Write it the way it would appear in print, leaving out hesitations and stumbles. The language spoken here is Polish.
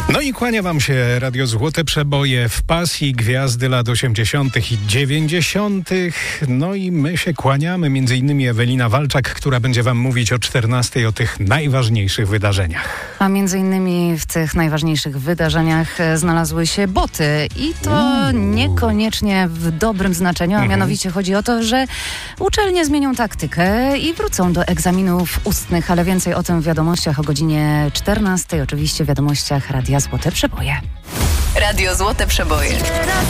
No i kłania wam się Radio Złote Przeboje w pasji gwiazdy lat 80. i 90. No i my się kłaniamy, między innymi Ewelina Walczak, która będzie wam mówić o 14 o tych najważniejszych wydarzeniach. A między innymi w tych najważniejszych wydarzeniach znalazły się boty i to niekoniecznie w dobrym znaczeniu, a mianowicie chodzi o to, że uczelnie zmienią taktykę i wrócą do egzaminów ustnych, ale więcej o tym w wiadomościach o godzinie 14, oczywiście w wiadomościach Radia Złote Przeboje. Radio Złote Przeboje.